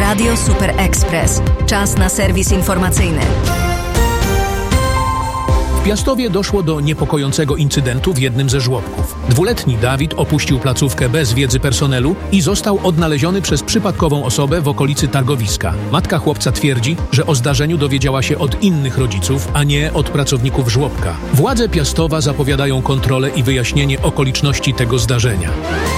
Radio Super Express. Czas na serwis informacyjny. W Piastowie doszło do niepokojącego incydentu w jednym ze żłobków. 2-letni Dawid opuścił placówkę bez wiedzy personelu i został odnaleziony przez przypadkową osobę w okolicy targowiska. Matka chłopca twierdzi, że o zdarzeniu dowiedziała się od innych rodziców, a nie od pracowników żłobka. Władze Piastowa zapowiadają kontrolę i wyjaśnienie okoliczności tego zdarzenia.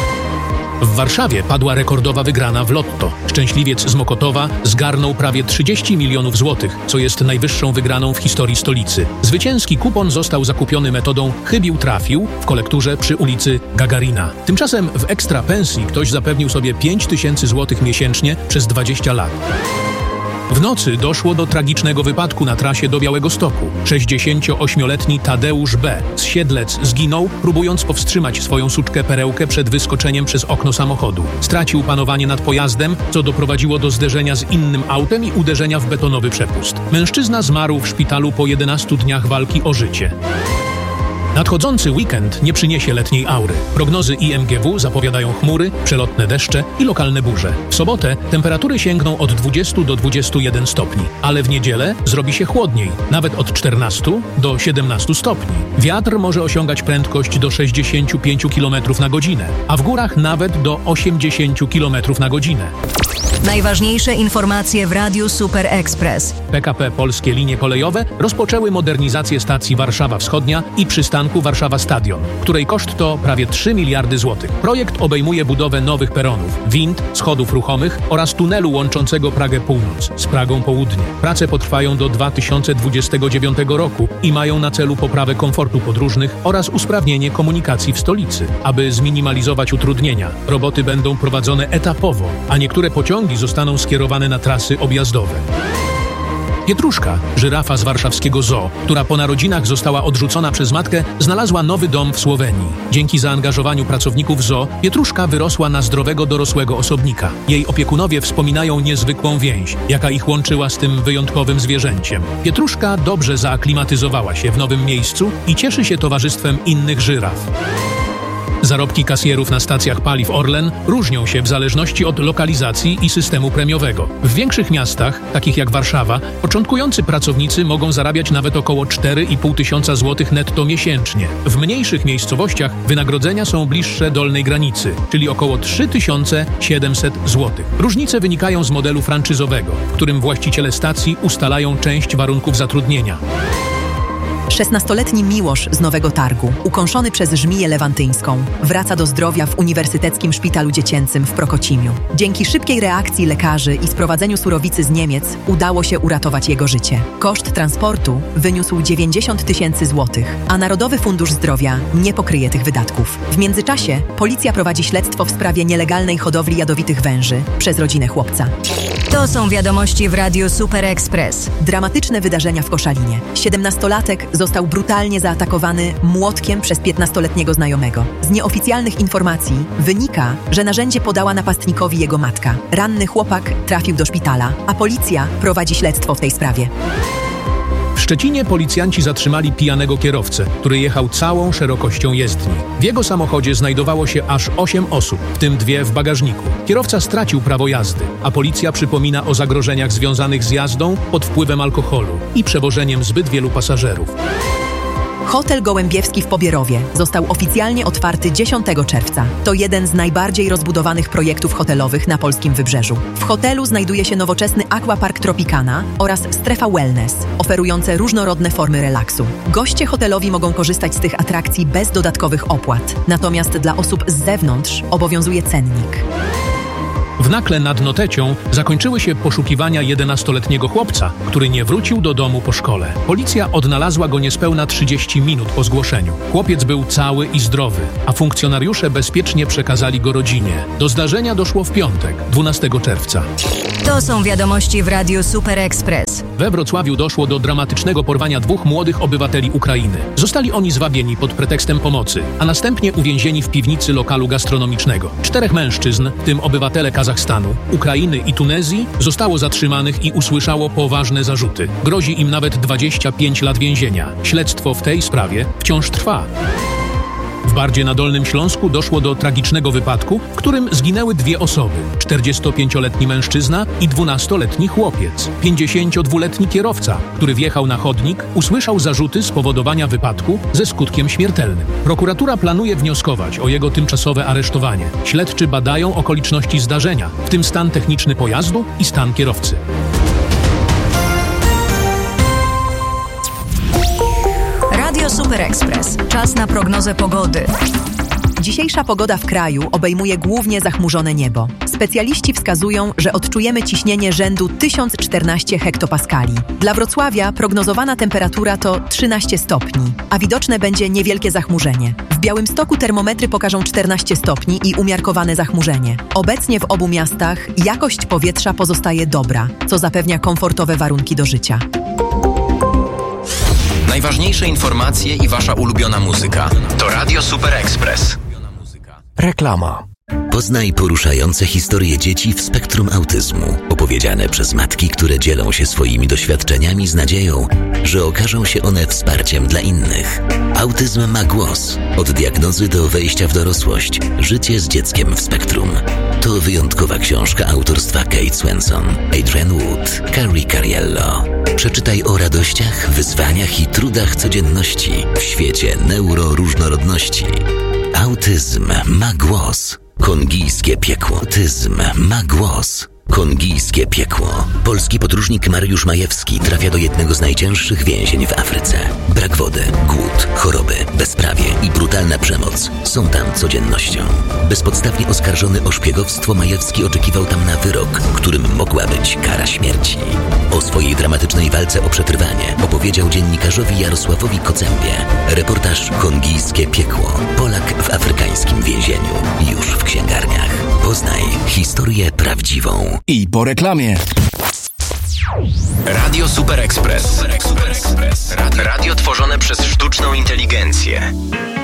W Warszawie padła rekordowa wygrana w lotto. Szczęśliwiec z Mokotowa zgarnął prawie 30 milionów złotych, co jest najwyższą wygraną w historii stolicy. Zwycięski kupon został zakupiony metodą chybił-trafił w kolekturze przy ulicy Gagarina. Tymczasem w ekstra pensji ktoś zapewnił sobie 5 tysięcy złotych miesięcznie przez 20 lat. W nocy doszło do tragicznego wypadku na trasie do Białegostoku. 68-letni Tadeusz B. z Siedlec zginął, próbując powstrzymać swoją suczkę Perełkę przed wyskoczeniem przez okno samochodu. Stracił panowanie nad pojazdem, co doprowadziło do zderzenia z innym autem i uderzenia w betonowy przepust. Mężczyzna zmarł w szpitalu po 11 dniach walki o życie. Nadchodzący weekend nie przyniesie letniej aury. Prognozy IMGW zapowiadają chmury, przelotne deszcze i lokalne burze. W sobotę temperatury sięgną od 20 do 21 stopni, ale w niedzielę zrobi się chłodniej, nawet od 14 do 17 stopni. Wiatr może osiągać prędkość do 65 km na godzinę, a w górach nawet do 80 km na godzinę. Najważniejsze informacje w Radiu Super Express. PKP Polskie Linie Kolejowe rozpoczęły modernizację stacji Warszawa Wschodnia i przystanku Warszawa Stadion, której koszt to prawie 3 miliardy złotych. Projekt obejmuje budowę nowych peronów, wind, schodów ruchomych oraz tunelu łączącego Pragę Północ z Pragą Południe. Prace potrwają do 2029 roku i mają na celu poprawę komfortu podróżnych oraz usprawnienie komunikacji w stolicy. Aby zminimalizować utrudnienia, roboty będą prowadzone etapowo, a niektóre pociągi zostaną skierowane na trasy objazdowe. Pietruszka, żyrafa z warszawskiego zoo, która po narodzinach została odrzucona przez matkę, znalazła nowy dom w Słowenii. Dzięki zaangażowaniu pracowników zoo, Pietruszka wyrosła na zdrowego dorosłego osobnika. Jej opiekunowie wspominają niezwykłą więź, jaka ich łączyła z tym wyjątkowym zwierzęciem. Pietruszka dobrze zaaklimatyzowała się w nowym miejscu i cieszy się towarzystwem innych żyraf. Zarobki kasjerów na stacjach paliw Orlen różnią się w zależności od lokalizacji i systemu premiowego. W większych miastach, takich jak Warszawa, początkujący pracownicy mogą zarabiać nawet około 4,5 tysiąca złotych netto miesięcznie. W mniejszych miejscowościach wynagrodzenia są bliższe dolnej granicy, czyli około 3700 złotych. Różnice wynikają z modelu franczyzowego, w którym właściciele stacji ustalają część warunków zatrudnienia. 16-letni Miłosz z Nowego Targu, ukąszony przez żmiję lewantyńską, wraca do zdrowia w Uniwersyteckim Szpitalu Dziecięcym w Prokocimiu. Dzięki szybkiej reakcji lekarzy i sprowadzeniu surowicy z Niemiec udało się uratować jego życie. Koszt transportu wyniósł 90 tysięcy złotych, a Narodowy Fundusz Zdrowia nie pokryje tych wydatków. W międzyczasie policja prowadzi śledztwo w sprawie nielegalnej hodowli jadowitych węży przez rodzinę chłopca. To są wiadomości w Radiu Super Express. Dramatyczne wydarzenia w Koszalinie. 17-latek został brutalnie zaatakowany młotkiem przez 15-letniego znajomego. Z nieoficjalnych informacji wynika, że narzędzie podała napastnikowi jego matka. Ranny chłopak trafił do szpitala, a policja prowadzi śledztwo w tej sprawie. W Szczecinie policjanci zatrzymali pijanego kierowcę, który jechał całą szerokością jezdni. W jego samochodzie znajdowało się aż 8 osób, w tym 2 w bagażniku. Kierowca stracił prawo jazdy, a policja przypomina o zagrożeniach związanych z jazdą pod wpływem alkoholu i przewożeniem zbyt wielu pasażerów. Hotel Gołębiewski w Pobierowie został oficjalnie otwarty 10 czerwca. To jeden z najbardziej rozbudowanych projektów hotelowych na polskim wybrzeżu. W hotelu znajduje się nowoczesny aquapark Tropicana oraz strefa wellness, oferujące różnorodne formy relaksu. Goście hotelowi mogą korzystać z tych atrakcji bez dodatkowych opłat. Natomiast dla osób z zewnątrz obowiązuje cennik. W Nakle nad Notecią zakończyły się poszukiwania 11-letniego chłopca, który nie wrócił do domu po szkole. Policja odnalazła go niespełna 30 minut po zgłoszeniu. Chłopiec był cały i zdrowy, a funkcjonariusze bezpiecznie przekazali go rodzinie. Do zdarzenia doszło w piątek, 12 czerwca. To są wiadomości w Radiu Super Express. We Wrocławiu doszło do dramatycznego porwania 2 młodych obywateli Ukrainy. Zostali oni zwabieni pod pretekstem pomocy, a następnie uwięzieni w piwnicy lokalu gastronomicznego. 4 mężczyzn, w tym obywatele Kazachstanu, Ukrainy i Tunezji, zostało zatrzymanych i usłyszało poważne zarzuty. Grozi im nawet 25 lat więzienia. Śledztwo w tej sprawie wciąż trwa. W Bardzie na Dolnym Śląsku doszło do tragicznego wypadku, w którym zginęły 2 osoby. 45-letni mężczyzna i 12-letni chłopiec. 52-letni kierowca, który wjechał na chodnik, usłyszał zarzuty spowodowania wypadku ze skutkiem śmiertelnym. Prokuratura planuje wnioskować o jego tymczasowe aresztowanie. Śledczy badają okoliczności zdarzenia, w tym stan techniczny pojazdu i stan kierowcy. Radio Super Express. Czas na prognozę pogody. Dzisiejsza pogoda w kraju obejmuje głównie zachmurzone niebo. Specjaliści wskazują, że odczujemy ciśnienie rzędu 1014 hektopaskali. Dla Wrocławia prognozowana temperatura to 13 stopni, a widoczne będzie niewielkie zachmurzenie. W Białymstoku termometry pokażą 14 stopni i umiarkowane zachmurzenie. Obecnie w obu miastach jakość powietrza pozostaje dobra, co zapewnia komfortowe warunki do życia. Najważniejsze informacje i wasza ulubiona muzyka to Radio Super Express. Reklama. Poznaj poruszające historie dzieci w spektrum autyzmu, opowiedziane przez matki, które dzielą się swoimi doświadczeniami z nadzieją, że okażą się one wsparciem dla innych. Autyzm ma głos. Od diagnozy do wejścia w dorosłość. Życie z dzieckiem w spektrum. To wyjątkowa książka autorstwa Kate Swenson, Adrian Wood, Carrie Cariello. Przeczytaj o radościach, wyzwaniach i trudach codzienności w świecie neuroróżnorodności. Autyzm ma głos. Kongijskie piekło. Autyzm ma głos. Kongijskie piekło. Polski podróżnik Mariusz Majewski trafia do jednego z najcięższych więzień w Afryce. Brak wody, głód, choroby, bezprawie i brutalna przemoc są tam codziennością. Bezpodstawnie oskarżony o szpiegowstwo, Majewski oczekiwał tam na wyrok, którym mogła być kara śmierci. O swojej dramatycznej walce o przetrwanie opowiedział dziennikarzowi Jarosławowi Kocębie. Reportaż Kongijskie piekło. Polak w afrykańskim więzieniu. Już w księgarniach. Poznaj historię prawdziwą. I po reklamie. Radio Super Express. Radio tworzone przez sztuczną inteligencję.